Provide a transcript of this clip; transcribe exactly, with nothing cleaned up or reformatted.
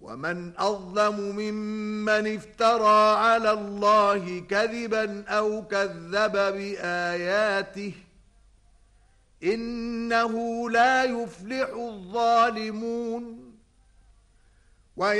ومن أظلم ممن افترى على الله كذبا أو كذب بآياته إنه لا يفلح الظالمون.